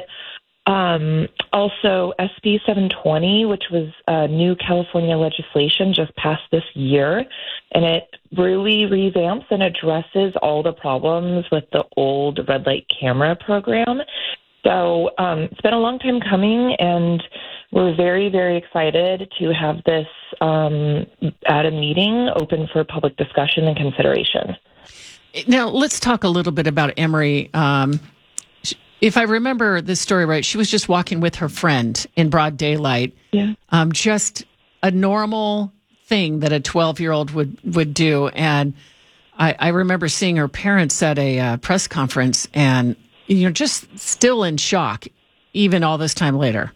Speaker 5: also SB 720, which was new California legislation just passed this year, and it really revamps and addresses all the problems with the old red light camera program. So it's been a long time coming, and we're very, very excited to have this at a meeting open for public discussion and consideration.
Speaker 3: Now, let's talk a little bit about Emery. If I remember this story right, she was just walking with her friend in broad daylight.
Speaker 5: Yeah.
Speaker 3: Just a normal thing that a 12-year-old would do. And I remember seeing her parents at a press conference and, just still in shock, even all this time later.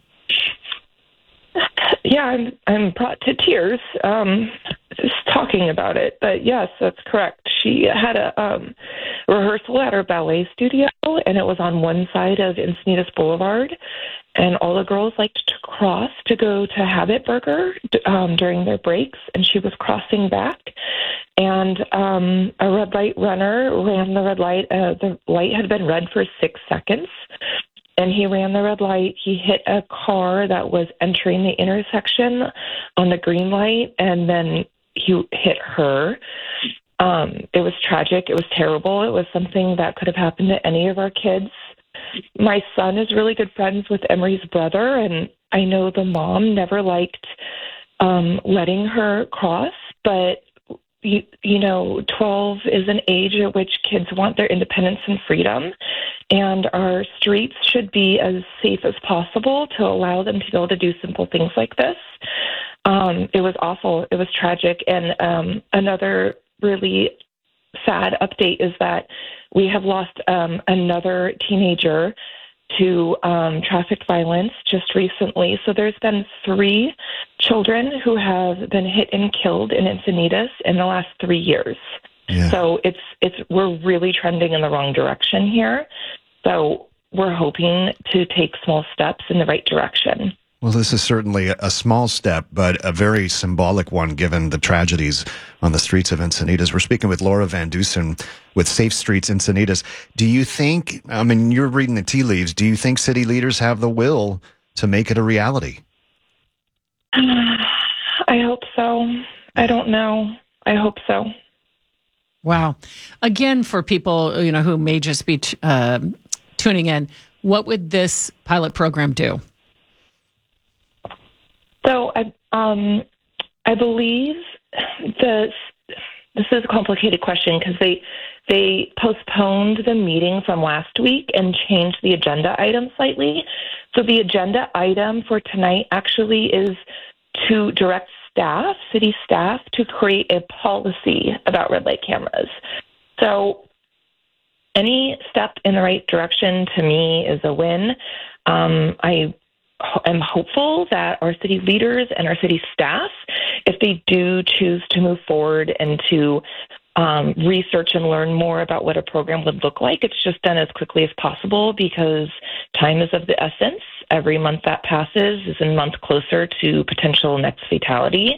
Speaker 5: Yeah, I'm brought to tears just talking about it. But yes, that's correct. She had a rehearsal at her ballet studio, and it was on one side of Encinitas Boulevard. And all the girls liked to cross to go to Habit Burger during their breaks, and she was crossing back. And a red light runner ran the red light. The light had been red for 6 seconds. And he ran the red light. He hit a car that was entering the intersection on the green light, and then he hit her. It was tragic. It was terrible. It was something that could have happened to any of our kids. My son is really good friends with Emery's brother, and I know the mom never liked letting her cross, but 12 is an age at which kids want their independence and freedom, and our streets should be as safe as possible to allow them to be able to do simple things like this. It was awful. It was tragic. And another really sad update is that we have lost another teenager to traffic violence just recently. So there's been 3 children who have been hit and killed in Encinitas in the last 3 years.
Speaker 1: Yeah.
Speaker 5: So we're really trending in the wrong direction here. So we're hoping to take small steps in the right direction.
Speaker 1: Well, this is certainly a small step, but a very symbolic one given the tragedies on the streets of Encinitas. We're speaking with Laura Van Dusen with Safe Streets Encinitas. Do you think, I mean, you're reading the tea leaves, do you think city leaders have the will to make it a reality?
Speaker 5: I hope so. I don't know. I hope so.
Speaker 3: Wow. Again, for people, who may just be tuning in, what would this pilot program do?
Speaker 5: So I believe this is a complicated question because they postponed the meeting from last week and changed the agenda item slightly. So the agenda item for tonight actually is to direct city staff, to create a policy about red light cameras. So any step in the right direction to me is a win. I'm hopeful that our city leaders and our city staff, if they do choose to move forward and to research and learn more about what a program would look like, it's just done as quickly as possible because time is of the essence. Every month that passes is a month closer to potential next fatality.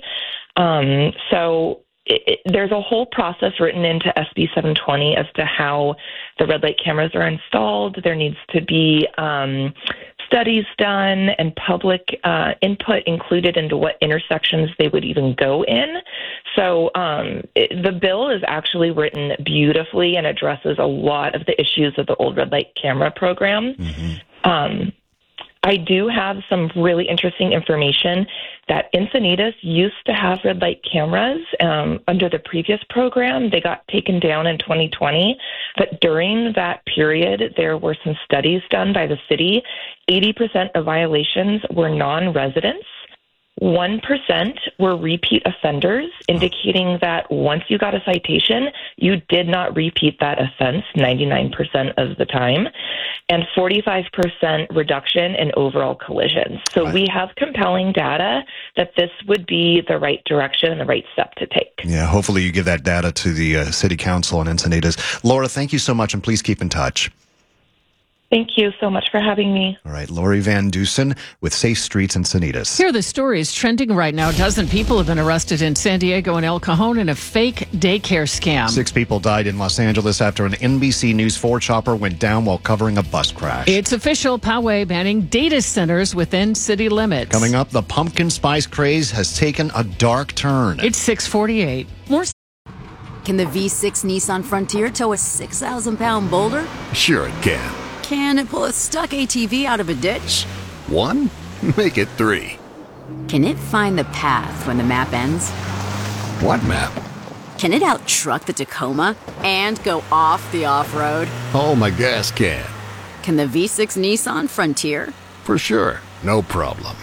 Speaker 5: So there's a whole process written into SB 720 as to how the red light cameras are installed. There needs to be studies done and public input included into what intersections they would even go in. So the bill is actually written beautifully and addresses a lot of the issues of the old red light camera program. Mm-hmm. I do have some really interesting information that Encinitas used to have red light cameras under the previous program. They got taken down in 2020, but during that period, there were some studies done by the city. 80% of violations were non-residents. 1% were repeat offenders, indicating that once you got a citation, you did not repeat that offense 99% of the time, and 45% reduction in overall collisions. So we have compelling data that this would be the right direction and the right step to take.
Speaker 1: Yeah, hopefully you give that data to the City Council in Encinitas. Laura, thank you so much, and please keep in touch.
Speaker 5: Thank you so much for having me.
Speaker 1: All right, Lori Van Dusen with Safe Streets Encinitas.
Speaker 3: Here are the stories trending right now. A dozen people have been arrested in San Diego and El Cajon in a fake daycare scam.
Speaker 1: 6 people died in Los Angeles after an NBC News 4 chopper went down while covering a bus crash.
Speaker 3: It's official, Poway banning data centers within city limits.
Speaker 1: Coming up, the pumpkin spice craze has taken a dark turn.
Speaker 3: It's 6:48. More.
Speaker 6: Can the V6 Nissan Frontier tow a 6,000-pound boulder?
Speaker 25: Sure it can.
Speaker 6: Can it pull a stuck ATV out of a ditch?
Speaker 25: 1? Make it 3.
Speaker 6: Can it find the path when the map ends?
Speaker 25: What map?
Speaker 6: Can it out-truck the Tacoma and go off the off-road?
Speaker 25: Oh, my gas can.
Speaker 6: Can the V6 Nissan Frontier?
Speaker 25: For sure. No problem.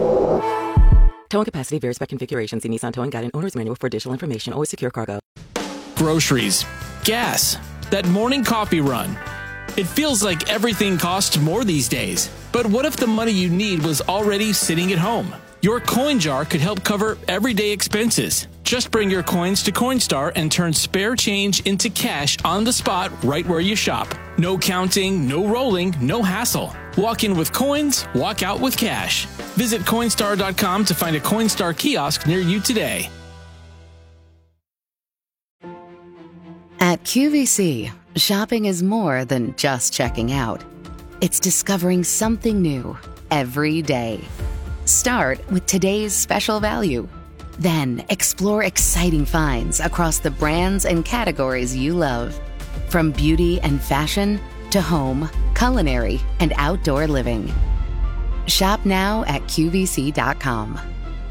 Speaker 10: Towing capacity varies by configuration. See Nissan Towing Guide and Owner's Manual for additional information. Always secure cargo.
Speaker 8: Groceries. Gas. That morning coffee run. It feels like everything costs more these days. But what if the money you need was already sitting at home? Your coin jar could help cover everyday expenses. Just bring your coins to Coinstar and turn spare change into cash on the spot right where you shop. No counting, no rolling, no hassle. Walk in with coins, walk out with cash. Visit Coinstar.com to find a Coinstar kiosk near you today.
Speaker 9: At QVC, shopping is more than just checking out. It's discovering something new every day. Start with today's special value. Then explore exciting finds across the brands and categories you love. From beauty and fashion to home, culinary, and outdoor living. Shop now at QVC.com.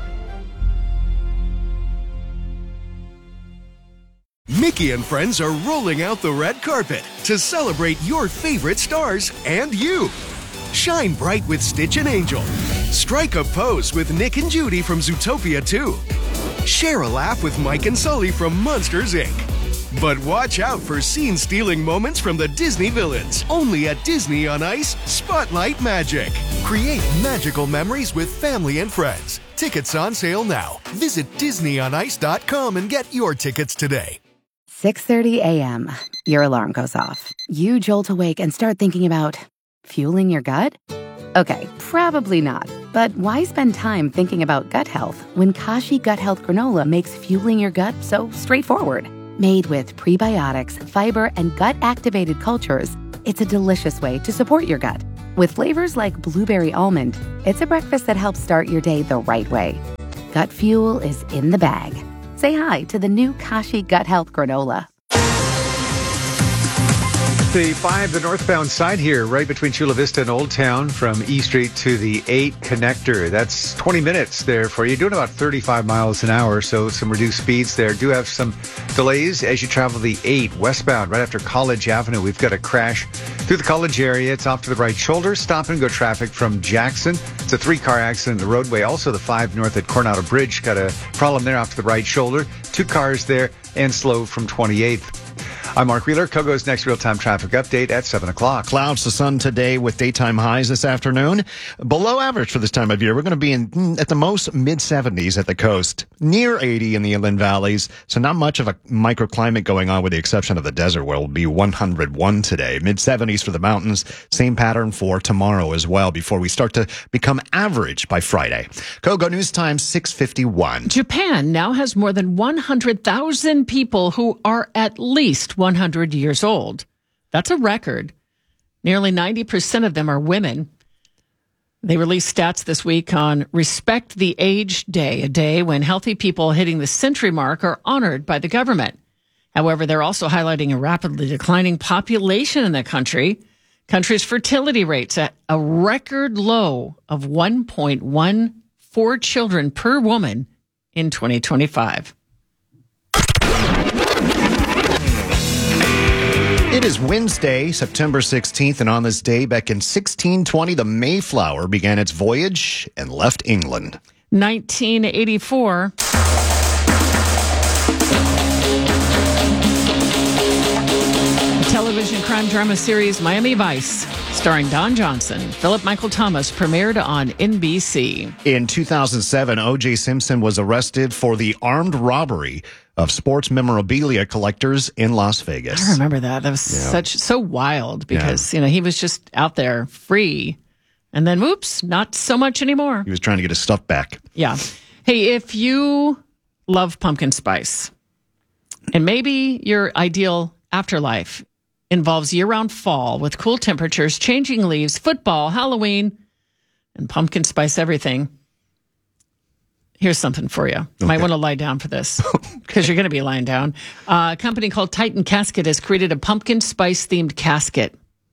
Speaker 11: Mickey and friends are rolling out the red carpet to celebrate your favorite stars and you. Shine bright with Stitch and Angel. Strike a pose with Nick and Judy from Zootopia 2. Share a laugh with Mike and Sully from Monsters, Inc. But watch out for scene-stealing moments from the Disney villains. Only at Disney on Ice, Spotlight Magic. Create magical memories with family and friends. Tickets on sale now. Visit DisneyOnIce.com and get your tickets today.
Speaker 9: 6:30 a.m. Your alarm goes off. You jolt awake and start thinking about fueling your gut? Okay, probably not. But why spend time thinking about gut health when Kashi Gut Health Granola makes fueling your gut so straightforward? Made with prebiotics, fiber, and gut-activated cultures, it's a delicious way to support your gut. With flavors like blueberry almond, it's a breakfast that helps start your day the right way. Gut fuel is in the bag. Say hi to the new Kashi Gut Health Granola.
Speaker 18: The 5, the northbound side here, right between Chula Vista and Old Town, from E Street to the 8 connector. That's 20 minutes there for you. Doing about 35 miles an hour, so some reduced speeds there. Do have some delays as you travel the 8 westbound, right after College Avenue. We've got a crash through the College area. It's off to the right shoulder. Stop and go traffic from Jackson. It's a 3-car accident in the roadway. Also, the 5 north at Coronado Bridge. Got a problem there off to the right shoulder. 2 cars there and slow from 28th. I'm Mark Wheeler. Kogo's next real-time traffic update at 7 o'clock.
Speaker 1: Clouds to sun today with daytime highs this afternoon. Below average for this time of year. We're going to be in, at the most, mid-70s at the coast. Near 80 in the inland valleys. So not much of a microclimate going on with the exception of the desert where it'll be 101 today. Mid-70s for the mountains. Same pattern for tomorrow as well before we start to become average by Friday. Kogo News Time 6:51.
Speaker 3: Japan now has more than 100,000 people who are at least 100 years old. That's a record. Nearly 90% of them are women. They released stats this week on Respect the Age Day, a day when healthy people hitting the century mark are honored by the government. However, they're also highlighting a rapidly declining population in the country. Country's fertility rates at a record low of 1.14 children per woman in 2025.
Speaker 1: It is Wednesday, September 16th, and on this day back in 1620, the Mayflower began its voyage and left England.
Speaker 3: 1984. The television crime drama series Miami Vice, starring Don Johnson, Philip Michael Thomas, premiered on NBC.
Speaker 1: In 2007, O.J. Simpson was arrested for the armed robbery of sports memorabilia collectors in Las Vegas.
Speaker 3: I remember that. That was so wild because, he was just out there free. And then, whoops, not so much anymore.
Speaker 1: He was trying to get his stuff back.
Speaker 3: Yeah. Hey, if you love pumpkin spice and maybe your ideal afterlife involves year-round fall with cool temperatures, changing leaves, football, Halloween, and pumpkin spice everything, here's something for you. You might want to lie down for this because you're going to be lying down. A company called Titan Casket has created a pumpkin spice themed casket.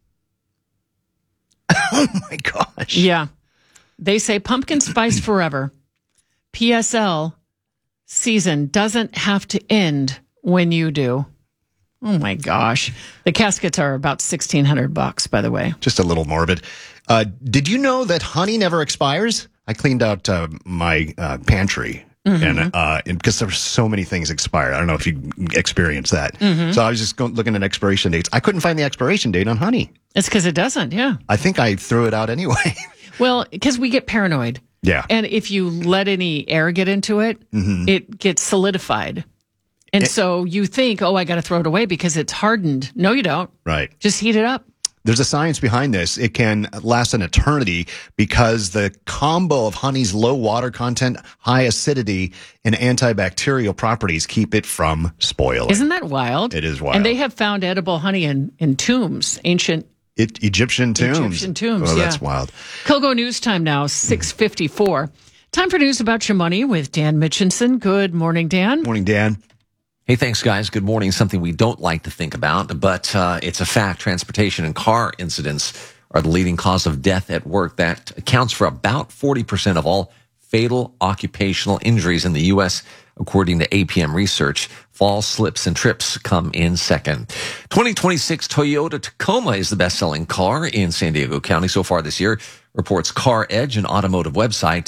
Speaker 1: Oh my gosh.
Speaker 3: Yeah. They say pumpkin spice forever. PSL season doesn't have to end when you do. Oh my gosh. The caskets are about $1,600, by the way.
Speaker 1: Just a little morbid. Did you know that honey never expires? I cleaned out my pantry and because there were so many things expired. I don't know if you experienced that. So I was just looking at expiration dates. I couldn't find the expiration date on honey.
Speaker 3: It's because it doesn't, yeah.
Speaker 1: I think I threw it out anyway.
Speaker 3: Well, because we get paranoid.
Speaker 1: Yeah.
Speaker 3: And if you let any air get into it, it gets solidified. And so you think, I got to throw it away because it's hardened. No, you don't.
Speaker 1: Right.
Speaker 3: Just heat it up.
Speaker 1: There's a science behind this. It can last an eternity because the combo of honey's low water content, high acidity, and antibacterial properties keep it from spoiling.
Speaker 3: Isn't that wild?
Speaker 1: It is wild.
Speaker 3: And they have found edible honey in tombs, ancient
Speaker 1: Egyptian tombs.
Speaker 3: Egyptian tombs,
Speaker 1: Oh,
Speaker 3: yeah.
Speaker 1: that's wild.
Speaker 3: Kogo News Time now, 6:54. Time for news about your money with Dan Mitchinson. Good morning, Dan.
Speaker 1: Morning, Dan.
Speaker 22: Hey, thanks, guys. Good morning. Something we don't like to think about, but it's a fact. Transportation and car incidents are the leading cause of death at work. That accounts for about 40% of all fatal occupational injuries in the U.S., according to APM research. Falls, slips, and trips come in second. 2026 Toyota Tacoma is the best-selling car in San Diego County so far this year, reports Car Edge, an automotive website.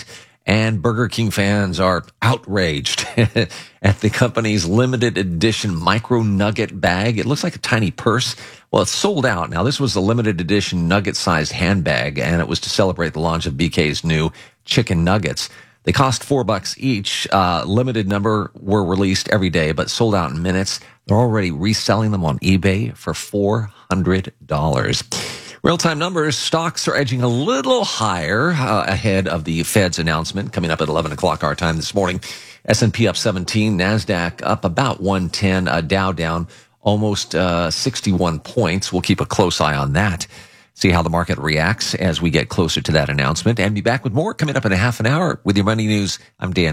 Speaker 22: And Burger King fans are outraged at the company's limited edition micro nugget bag. It looks like a tiny purse. Well, it's sold out. Now, this was a limited edition nugget-sized handbag, and it was to celebrate the launch of BK's new chicken nuggets. They cost $4 each. Limited number were released every day, but sold out in minutes. They're already reselling them on eBay for $400. Real-time numbers, stocks are edging a little higher ahead of the Fed's announcement coming up at 11 o'clock our time this morning. S&P up 17, NASDAQ up about 110, Dow down almost 61 points. We'll keep a close eye on that, see how the market reacts as we get closer to that announcement, and be back with more coming up in a half an hour with your Money News. I'm Dan